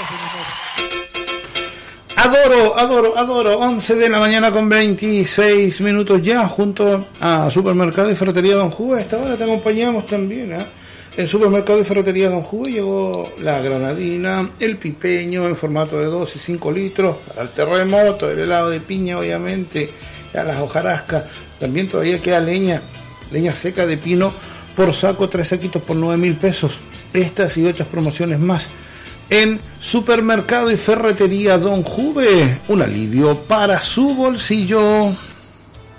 Adoro. 11 de la mañana con 26 minutos ya, junto a Supermercado y Ferretería Don Juve. A esta hora te acompañamos también, ¿eh? En Supermercado y Ferretería Don Juve llegó la granadina, el pipeño en formato de 2 y 5 litros, para el terremoto, el helado de piña, obviamente, ya las hojarascas. También todavía queda leña seca de pino por saco, 3 saquitos por 9.000 pesos. Estas y otras promociones más en Supermercado y Ferretería Don Juve, un alivio para su bolsillo.